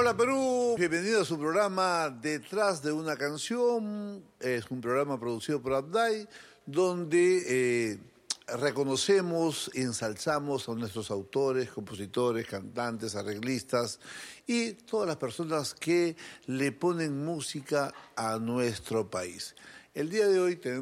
Hola Perú, bienvenido a su programa Detrás de una canción. Es un programa producido por Abday, donde reconocemos y ensalzamos a nuestros autores, compositores, cantantes, arreglistas y todas las personas que le ponen música a nuestro país. El día de hoy tenemos